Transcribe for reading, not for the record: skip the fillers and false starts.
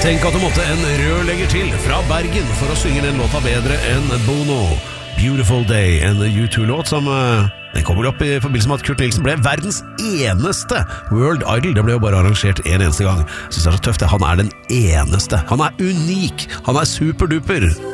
Tenk at du måtte en rørlegger til fra Bergen for å synge den låta bedre enn Bono. Beautiful Day, en U2-låt som den kommer opp i forbindelse med at Kurt Nilsen ble verdens eneste World Idol. Det ble jo bare arrangert en eneste gang. Jeg synes det er så tøft, han er den eneste. Han er unik, han er superduper.